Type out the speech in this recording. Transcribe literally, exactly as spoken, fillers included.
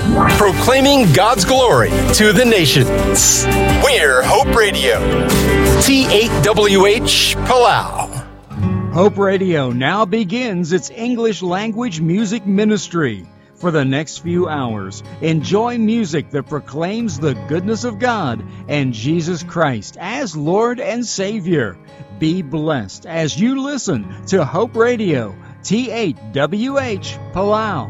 proclaiming God's glory to the nations. We're Hope Radio, T eight W H Palau. Hope Radio now begins its English language music ministry. For the next few hours, enjoy music that proclaims the goodness of God and Jesus Christ as Lord and Savior. Be blessed as you listen to Hope Radio, T eight W H Palau.